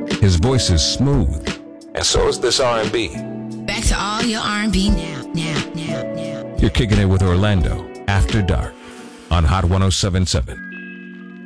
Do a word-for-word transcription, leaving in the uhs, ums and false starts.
His voice is smooth, and so is this R and B. Back to all your R and B now, now, now, now. You're kicking it with Orlando After Dark on Hot one oh seven point seven.